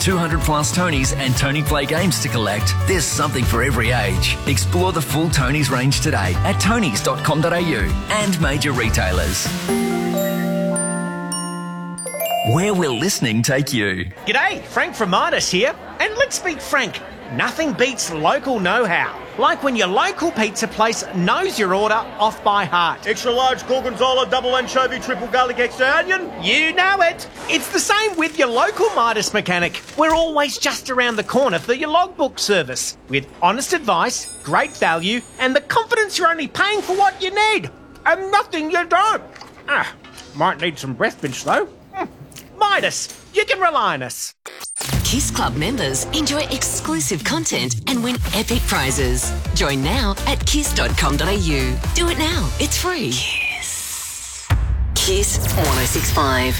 200 plus Tonys and Tony Play games to collect, there's something for every age. Explore the full Tonys range today at tonys.com.au and major retailers. Where will listening take you? G'day, Frank from Midas here. And let's be frank, nothing beats local know-how. Like when your local pizza place knows your order off by heart. Extra large gorgonzola, double anchovy, triple garlic, extra onion. You know it. It's the same with your local Midas mechanic. We're always just around the corner for your logbook service. With honest advice, great value, and the confidence you're only paying for what you need. And nothing you don't. Might need some breath mints though. Midas, you can rely on us. Kiss Club members enjoy exclusive content and win epic prizes. Join now at kiss.com.au. Do it now. It's free. Kiss. Kiss 106.5.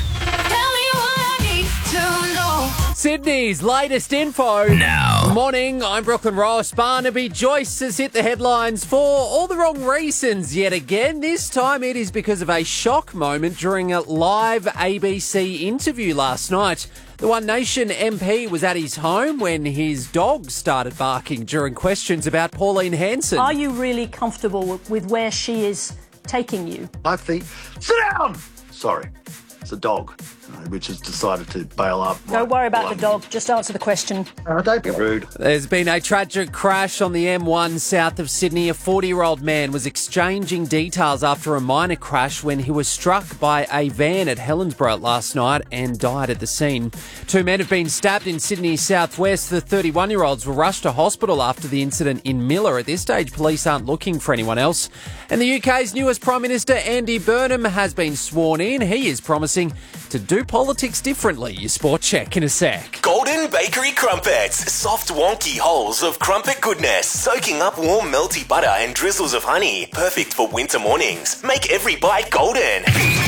Sydney's latest info. Now. Morning, I'm Brooklyn Ross. Barnaby Joyce has hit the headlines for all the wrong reasons yet again. This time it is because of a shock moment during a live ABC interview last night. The One Nation MP was at his home when his dog started barking during questions about Pauline Hanson. Are you really comfortable with where she is taking you? I think, sit down! Sorry, it's a dog, which has decided to bail up. Don't worry about the dog, just answer the question. Don't be rude. There's been a tragic crash on the M1 south of Sydney. A 40-year-old man was exchanging details after a minor crash when he was struck by a van at Helensburgh last night and died at the scene. Two men have been stabbed in Sydney's southwest. The 31-year-olds were rushed to hospital after the incident in Miller. At this stage, police aren't looking for anyone else. And the UK's newest Prime Minister, Andy Burnham, has been sworn in. He is promising to do politics differently. Your sport check in a sec. Golden Bakery Crumpets. Soft, wonky holes of crumpet goodness, soaking up warm, melty butter and drizzles of honey. Perfect for winter mornings. Make every bite golden.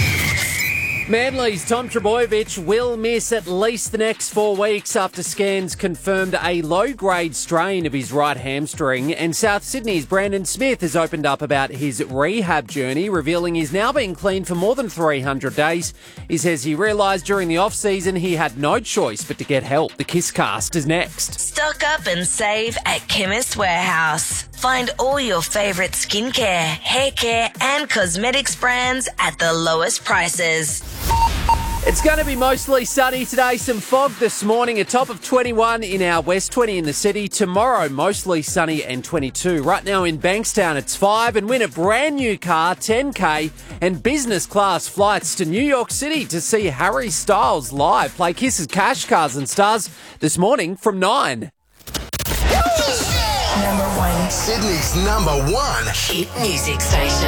Manly's Tom Trbojevic will miss at least the next 4 weeks after scans confirmed a low-grade strain of his right hamstring. And South Sydney's Brandon Smith has opened up about his rehab journey, revealing he's now been clean for more than 300 days. He says he realised during the off-season he had no choice but to get help. The Kisscast is next. Stock up and save at Chemist Warehouse. Find all your favourite skincare, hair care and cosmetics brands at the lowest prices. It's going to be mostly sunny today. Some fog this morning. A top of 21 in our west, 20 in the city. Tomorrow, mostly sunny and 22. Right now in Bankstown, it's 5. And win a brand new car, 10K, and business class flights to New York City to see Harry Styles live. Play Kiss's Cash Cars and Stars this morning from 9. Number 1. Sydney's number 1 Hit music station.